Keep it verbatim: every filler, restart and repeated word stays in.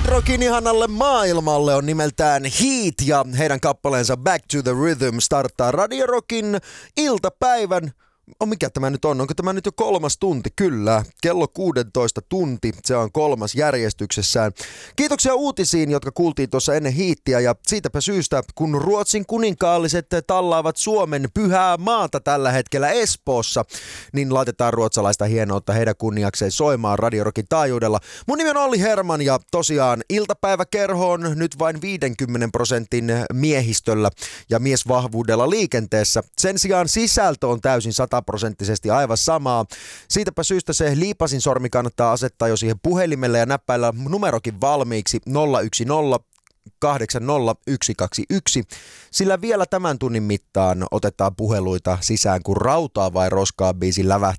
Hard Rockin ihanalle maailmalle on nimeltään Heat ja heidän kappaleensa Back to the Rhythm starttaa Radio Rockin iltapäivän. Oh, mikä tämä nyt on? Onko tämä nyt jo kolmas tunti? Kyllä. Kello kuusitoista tunti. Se on kolmas järjestyksessään. Kiitoksia uutisiin, jotka kuultiin tuossa ennen hiittiä. Ja siitäpä syystä, kun Ruotsin kuninkaalliset tallaavat Suomen pyhää maata tällä hetkellä Espoossa, niin laitetaan ruotsalaista hienoutta heidän kunniakseen soimaan Radio Rockin taajuudella. Mun nimi on Olli Herman ja tosiaan iltapäiväkerho on nyt vain viidenkymmenen prosentin miehistöllä ja miesvahvuudella liikenteessä. Sen sijaan sisältö on täysin sataprosenttisesti aivan samaa. Siitäpä syystä se liipasin sormi kannattaa asettaa jo siihen puhelimelle ja näppäillä numerokin valmiiksi nolla yksi nolla kahdeksan nolla yksi kaksi yksi, sillä vielä tämän tunnin mittaan otetaan puheluita sisään, kun Rautaa vai roskaa biisi lävähtää